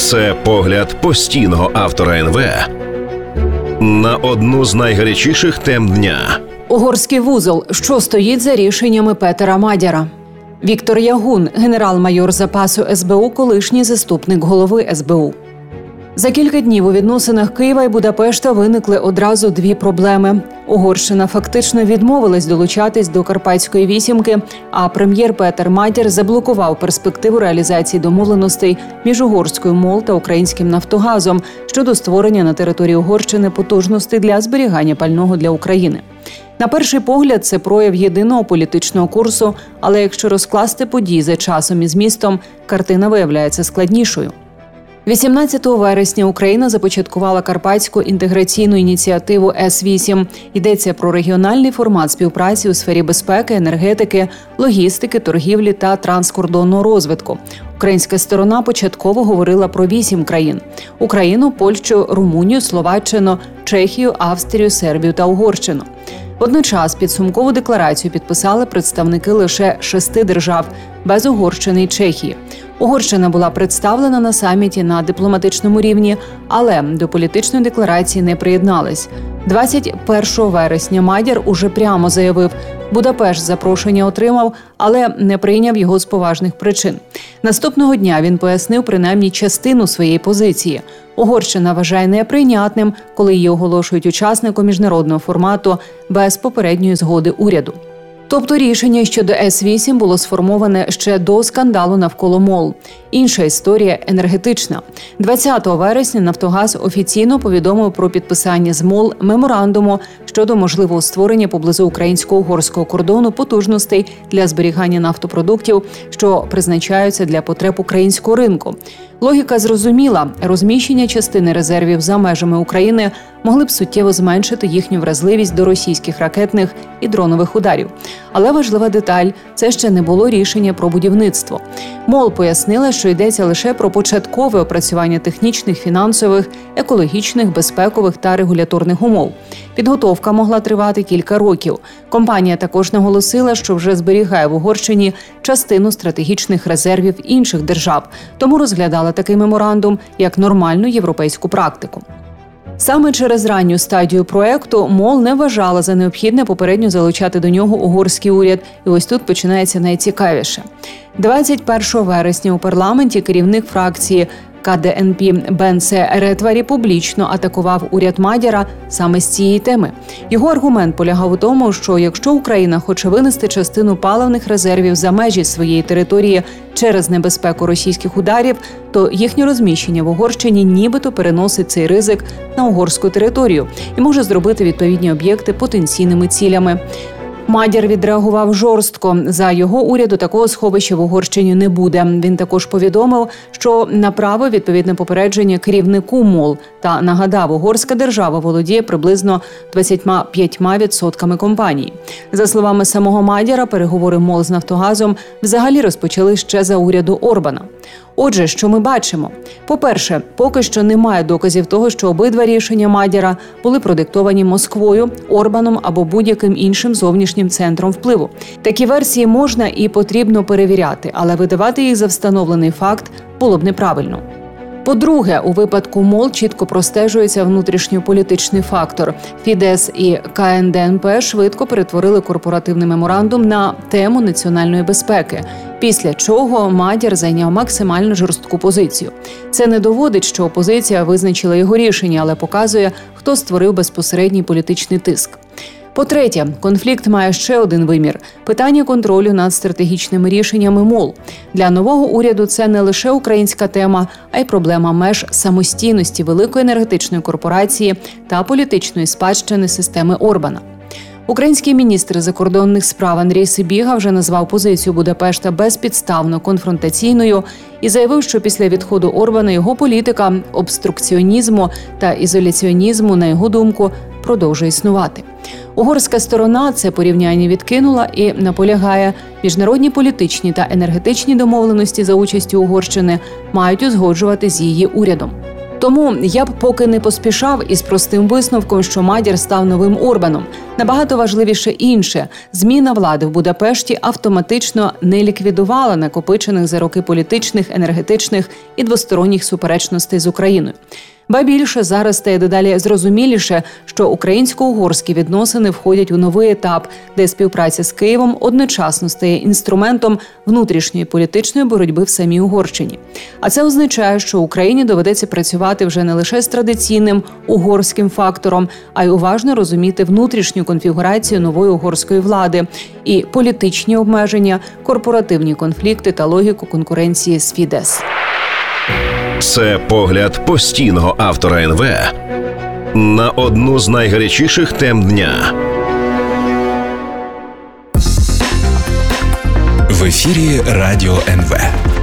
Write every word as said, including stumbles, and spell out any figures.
Це погляд постійного автора ен ве на одну з найгарячіших тем дня. Угорський вузол. Що стоїть за рішеннями Петера Мадяра? Віктор Ягун, генерал-майор запасу ес бе у, колишній заступник голови ес бе у. За кілька днів у відносинах Києва і Будапешта виникли одразу дві проблеми. Угорщина фактично відмовилась долучатись до Карпатської вісімки, а прем'єр Петер Мадяр заблокував перспективу реалізації домовленостей між угорською МОЛ та українським Нафтогазом щодо створення на території Угорщини потужностей для зберігання пального для України. На перший погляд, це прояв єдиного політичного курсу, але якщо розкласти події за часом і змістом, картина виявляється складнішою. вісімнадцятого вересня Україна започаткувала Карпатську інтеграційну ініціативу ес вісім. Йдеться про регіональний формат співпраці у сфері безпеки, енергетики, логістики, торгівлі та транскордонного розвитку. Українська сторона початково говорила про вісім країн – Україну, Польщу, Румунію, Словаччину, Чехію, Австрію, Сербію та Угорщину. Водночас підсумкову декларацію підписали представники лише шести держав – без Угорщини і Чехії. Угорщина була представлена на саміті на дипломатичному рівні, але до політичної декларації не приєдналась. двадцять першого вересня Мадяр уже прямо заявив, Будапешт запрошення отримав, але не прийняв його з поважних причин. Наступного дня він пояснив принаймні частину своєї позиції. Угорщина вважає неприйнятним, коли її оголошують учасником міжнародного формату без попередньої згоди уряду. Тобто рішення щодо ес вісім було сформоване ще до скандалу навколо МОЛ. Інша історія – енергетична. двадцятого вересня «Нафтогаз» офіційно повідомив про підписання з МОЛ меморандуму щодо можливого створення поблизу українсько-угорського кордону потужностей для зберігання нафтопродуктів, що призначаються для потреб українського ринку. Логіка зрозуміла – розміщення частини резервів за межами України могли б суттєво зменшити їхню вразливість до російських ракетних і дронових ударів. Але важлива деталь – це ще не було рішення про будівництво. МОЛ пояснила, що йдеться лише про початкове опрацювання технічних, фінансових, екологічних, безпекових та регуляторних умов. Підготовка могла тривати кілька років. Компанія також наголосила, що вже зберігає в Угорщині частину стратегічних резервів інших держав, тому розглядала такий меморандум як нормальну європейську практику. Саме через ранню стадію проекту МОЛ не вважала за необхідне попередньо залучати до нього угорський уряд. І ось тут починається найцікавіше. двадцять першого вересня у парламенті керівник фракції ка де ен пі Бенце Ретварі публічно атакував уряд Мадяра саме з цієї теми. Його аргумент полягав у тому, що якщо Україна хоче винести частину паливних резервів за межі своєї території через небезпеку російських ударів, то їхнє розміщення в Угорщині нібито переносить цей ризик на угорську територію і може зробити відповідні об'єкти потенційними цілями. Мадяр відреагував жорстко. За його уряду такого сховища в Угорщині не буде. Він також повідомив, що направив відповідне попередження керівнику МОЛ та нагадав, угорська держава володіє приблизно двадцять п'ять відсотків компанії. За словами самого Мадяра, переговори МОЛ з Нафтогазом взагалі розпочали ще за уряду Орбана. Отже, що ми бачимо? По-перше, поки що немає доказів того, що обидва рішення Мадяра були продиктовані Москвою, Орбаном або будь-яким іншим зовнішнім центром впливу. Такі версії можна і потрібно перевіряти, але видавати їх за встановлений факт було б неправильно. По-друге, у випадку МОЛ чітко простежується внутрішньополітичний фактор. Фідес і ка ен де ен пе швидко перетворили корпоративний меморандум на тему національної безпеки, після чого Мадяр зайняв максимально жорстку позицію. Це не доводить, що опозиція визначила його рішення, але показує, хто створив безпосередній політичний тиск. По-третє, конфлікт має ще один вимір – питання контролю над стратегічними рішеннями МОЛ. Для нового уряду це не лише українська тема, а й проблема меж самостійності великої енергетичної корпорації та політичної спадщини системи Орбана. Український міністр закордонних справ Андрій Сибіга вже назвав позицію Будапешта безпідставно конфронтаційною і заявив, що після відходу Орбана його політика обструкціонізму та ізоляціонізму, на його думку, продовжує існувати. Угорська сторона це порівняння відкинула і наполягає, міжнародні політичні та енергетичні домовленості за участю Угорщини мають узгоджувати з її урядом. Тому я б поки не поспішав із простим висновком, що Мадяр став новим Орбаном. Набагато важливіше інше – зміна влади в Будапешті автоматично не ліквідувала накопичених за роки політичних, енергетичних і двосторонніх суперечностей з Україною. Ба більше, зараз стає дедалі зрозуміліше, що українсько-угорські відносини входять у новий етап, де співпраця з Києвом одночасно стає інструментом внутрішньої політичної боротьби в самій Угорщині. А це означає, що Україні доведеться працювати вже не лише з традиційним угорським фактором, а й уважно розуміти внутрішню конфігурацію нової угорської влади і політичні обмеження, корпоративні конфлікти та логіку конкуренції з Фідес. Це погляд постійного автора ен ве на одну з найгарячіших тем дня. В ефірі Радіо ен ве.